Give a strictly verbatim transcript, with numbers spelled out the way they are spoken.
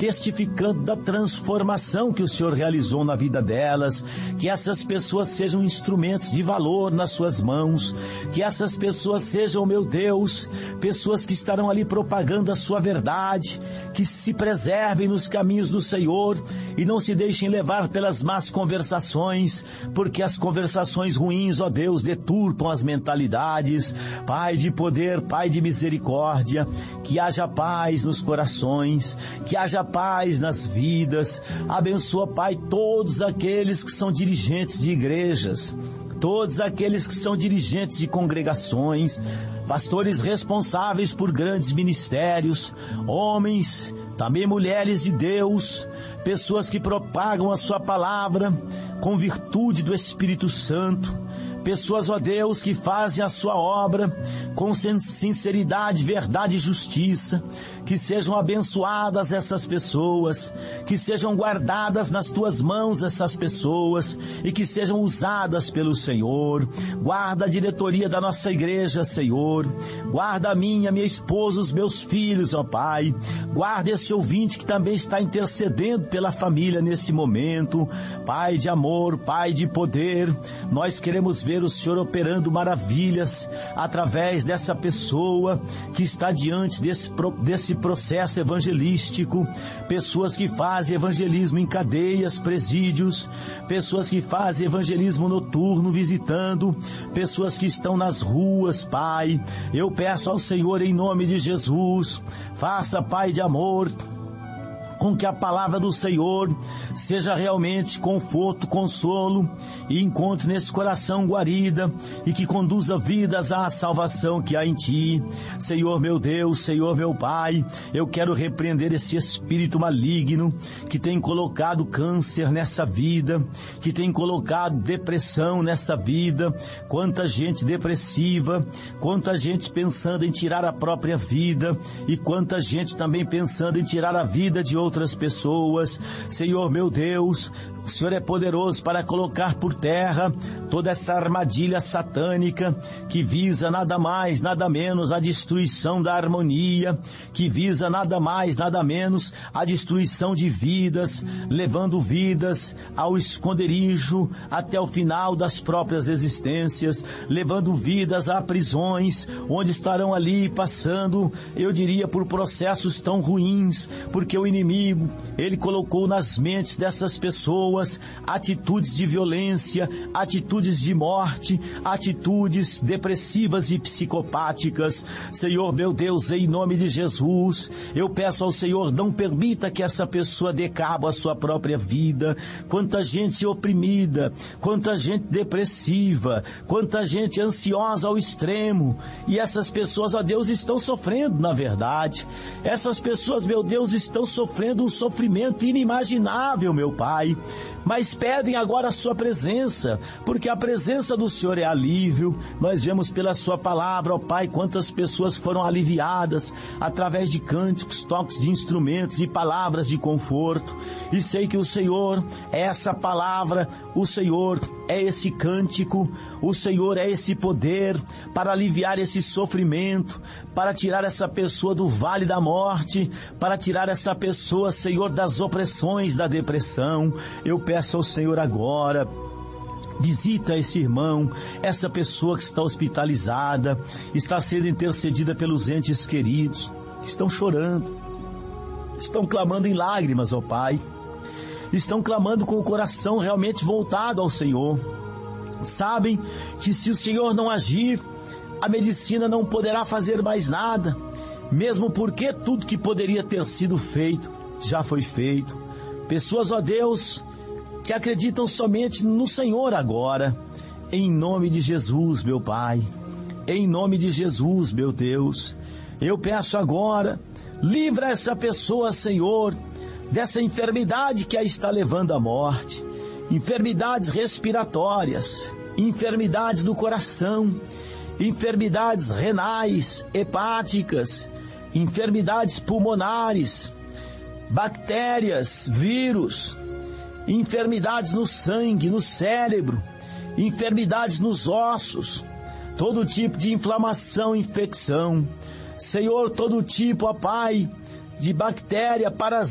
testificando da transformação que o Senhor realizou na vida delas, que essas pessoas sejam instrumentos de valor nas suas mãos, que essas pessoas sejam, meu Deus, pessoas que estarão ali propagando a sua verdade, que se preservem nos caminhos do Senhor e não se deixem levar pelas más conversações, porque as conversações ruins, ó Deus, deturpam as mentalidades. Pai de poder, Pai de misericórdia, que haja paz nos corações, que haja paz nas vidas. Abençoa, Pai, todos aqueles que são dirigentes de igrejas, todos aqueles que são dirigentes de congregações, pastores responsáveis por grandes ministérios, homens, também mulheres de Deus, pessoas que propagam a sua palavra com virtude do Espírito Santo, pessoas, ó Deus, que fazem a sua obra com sinceridade, verdade e justiça. Que sejam abençoadas essas pessoas, que sejam guardadas nas tuas mãos essas pessoas e que sejam usadas pelo Senhor. Guarda a diretoria da nossa igreja, Senhor. Guarda a minha, minha esposa, os meus filhos, ó Pai. Guarda esse ouvinte que também está intercedendo pela família nesse momento. Pai de amor, Pai de poder, nós queremos ver o Senhor operando maravilhas através dessa pessoa que está diante desse, desse processo evangelístico, pessoas que fazem evangelismo em cadeias, presídios, pessoas que fazem evangelismo noturno visitando, pessoas que estão nas ruas, Pai. Eu peço ao Senhor em nome de Jesus, faça, Pai de amor, com que a palavra do Senhor seja realmente conforto, consolo e encontre nesse coração guarida e que conduza vidas à salvação que há em Ti. Senhor meu Deus, Senhor meu Pai, eu quero repreender esse espírito maligno que tem colocado câncer nessa vida, que tem colocado depressão nessa vida. Quanta gente depressiva, quanta gente pensando em tirar a própria vida e quanta gente também pensando em tirar a vida de outras outras pessoas. Senhor meu Deus, o Senhor é poderoso para colocar por terra toda essa armadilha satânica que visa nada mais, nada menos a destruição da harmonia, que visa nada mais, nada menos a destruição de vidas, levando vidas ao esconderijo até o final das próprias existências, levando vidas a prisões, onde estarão ali passando, eu diria, por processos tão ruins, porque o inimigo ele colocou nas mentes dessas pessoas atitudes de violência, atitudes de morte, atitudes depressivas e psicopáticas. Senhor meu Deus, em nome de Jesus, eu peço ao Senhor, não permita que essa pessoa dê cabo à sua própria vida. Quanta gente oprimida, quanta gente depressiva, quanta gente ansiosa ao extremo, e essas pessoas, ó Deus, estão sofrendo na verdade. Essas pessoas, meu Deus, estão sofrendo um sofrimento inimaginável, meu Pai, mas pedem agora a sua presença, porque a presença do Senhor é alívio. Nós vemos pela sua palavra, ó Pai, quantas pessoas foram aliviadas através de cânticos, toques de instrumentos e palavras de conforto, e sei que o Senhor é essa palavra, o Senhor é esse cântico, o Senhor é esse poder para aliviar esse sofrimento, para tirar essa pessoa do vale da morte, para tirar essa pessoa, Senhor, das opressões da depressão. Eu peço ao Senhor agora, visita esse irmão, essa pessoa que está hospitalizada, está sendo intercedida pelos entes queridos, que estão chorando, estão clamando em lágrimas, ó Pai, estão clamando com o coração realmente voltado ao Senhor. Sabem que se o Senhor não agir, a medicina não poderá fazer mais nada, mesmo porque tudo que poderia ter sido feito já foi feito. Pessoas, ó Deus, que acreditam somente no Senhor agora, em nome de Jesus, meu Pai, em nome de Jesus, meu Deus, eu peço agora, livra essa pessoa, Senhor, dessa enfermidade que a está levando à morte, enfermidades respiratórias, enfermidades do coração, enfermidades renais, hepáticas, enfermidades pulmonares, bactérias, vírus, enfermidades no sangue, no cérebro, enfermidades nos ossos, todo tipo de inflamação, infecção. Senhor, todo tipo, ó Pai, de bactéria, parasita,